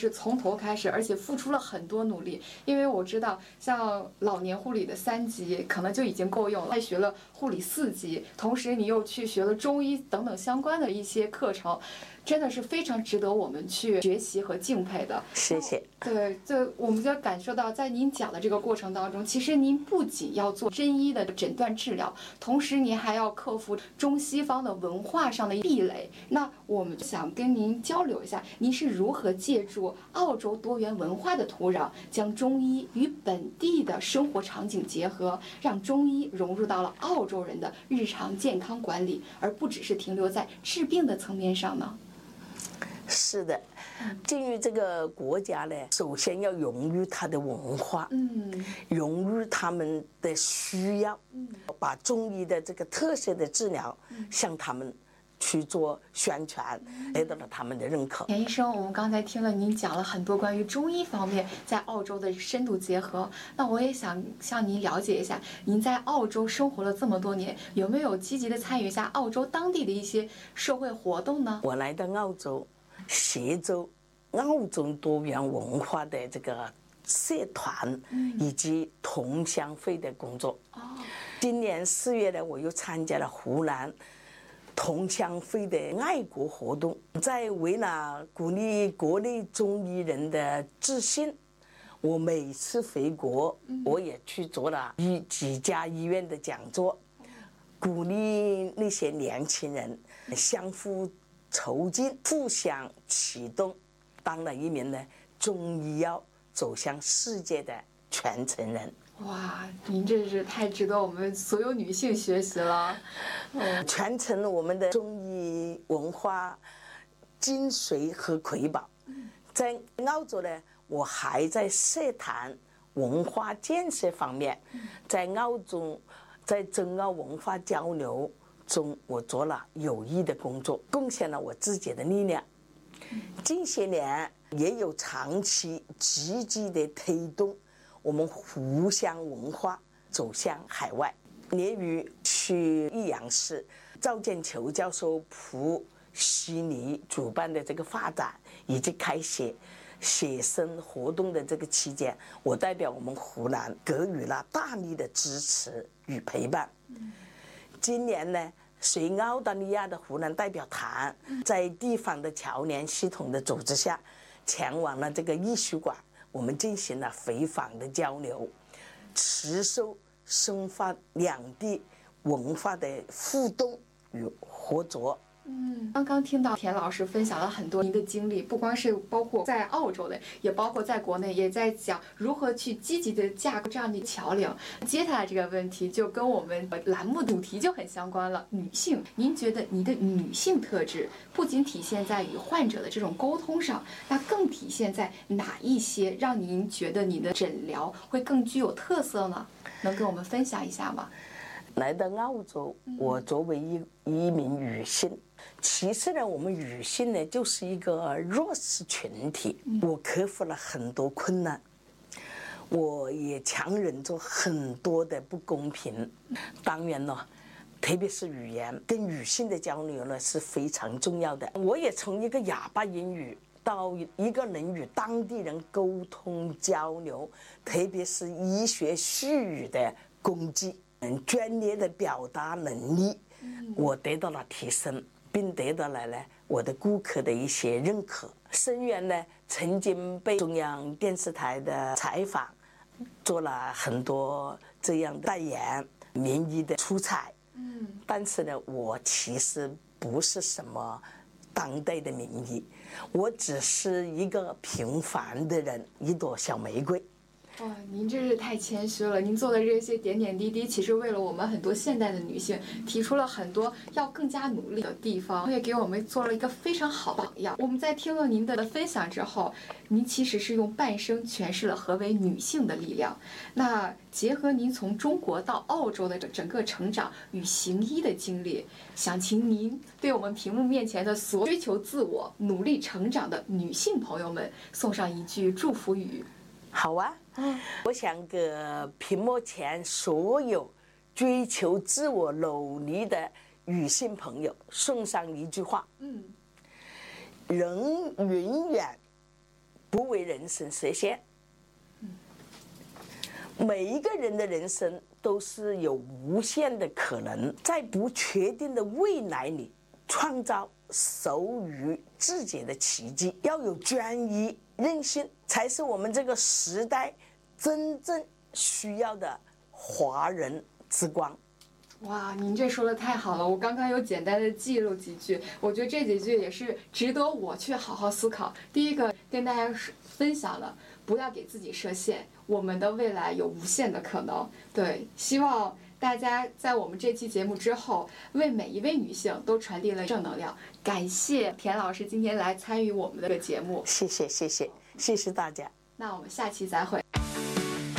是从头开始，而且付出了很多努力。因为我知道，像老年护理的3级可能就已经够用了，还学了护理4级，同时你又去学了中医等等相关的一些课程，真的是非常值得我们去学习和敬佩的。 谢谢。 对，我们就感受到，在您讲的这个过程当中，其实您不仅要做真医的诊断治疗，同时您还要克服中西方的文化上的壁垒。那我们想跟您交流一下，您是如何借助澳洲多元文化的土壤，将中医与本地的生活场景结合，让中医融入到了澳洲人的日常健康管理，而不只是停留在治病的层面上呢？ 是的，进入这个国家呢，首先要融入它的文化，融入他们的需要，把中医的这个特色的治疗向他们去做宣传，得到了他们的认可。 田医生，我们刚才听了您讲了很多关于中医方面在澳洲的深度结合，那我也想向您了解一下，您在澳洲生活了这么多年，有没有积极的参与一下澳洲当地的一些社会活动呢？ 我来到澳洲，协助澳洲多元文化的这个社团以及同乡会的工作。今年4月呢，我又参加了湖南同乡会的爱国活动，在为了鼓励国内中医人的自信，我每次回国，我也去做了几家医院的讲座，鼓励那些年轻人相互筹金，互相启动，当了一名呢中医药走向世界的传承人。 哇，您这是太值得我们所有女性学习了， 传承了我们的中医文化精髓和瑰宝。在澳洲呢，我还在社团文化建设方面，在澳洲在中澳文化交流中，我做了有益的工作，贡献了我自己的力量。近些年也有长期积极的推动我们互相文化走向海外。例如去益阳市，赵建球教授赴悉尼主办的这个发展以及开写写生活动的这个期间，我代表我们湖南给予了大力的支持与陪伴。今年呢，随澳大利亚的湖南代表团在地方的侨联系统的组织下，前往了这个艺术馆，我们进行了回访的交流，持续深化两地文化的互动与合作。 刚刚听到田老师分享了很多您的经历，不光是包括在澳洲的，也包括在国内，也在讲如何去积极的架构这样的桥梁。接下来这个问题就跟我们栏目主题就很相关了，女性。您觉得你的女性特质不仅体现在与患者的这种沟通上，那更体现在哪一些让您觉得你的诊疗会更具有特色呢？能跟我们分享一下吗？ 来到澳洲，我作为一名女性，其实呢，我们女性呢就是一个弱势群体，我克服了很多困难，我也强忍着很多的不公平。当然了，特别是语言跟女性的交流呢是非常重要的。我也从一个哑巴英语到一个能与当地人沟通交流，特别是医学术语的攻击，专业的表达能力，我得到了提升，并得到了我的顾客的一些认可。生源呢，曾经被中央电视台的采访，做了很多这样代言名医的出彩。但是呢，我其实不是什么当代的名医，我只是一个平凡的人，一朵小玫瑰。 哇，您真是太谦虚了！您做的这些点点滴滴，其实为了我们很多现代的女性提出了很多要更加努力的地方，也给我们做了一个非常好的榜样。我们在听了您的分享之后，您其实是用半生诠释了何为女性的力量。那结合您从中国到澳洲的整个成长与行医的经历，想请您对我们屏幕面前的所有追求自我、努力成长的女性朋友们送上一句祝福语。 好啊，我想给屏幕前所有追求自我努力的女性朋友送上一句话：人永远不为人生实现。每一个人的人生都是有无限的可能，在不确定的未来里创造属于自己的奇迹。要有专一、韧性，才是我们这个时代真正需要的华人之光。 哇，您这说的太好了！我刚刚有简单的记录几句，我觉得这几句也是值得我去好好思考。第一个跟大家分享了，不要给自己设限，我们的未来有无限的可能。对，希望大家在我们这期节目之后，为每一位女性都传递了正能量。感谢田老师今天来参与我们的节目， 谢谢大家。 那我们下期再会。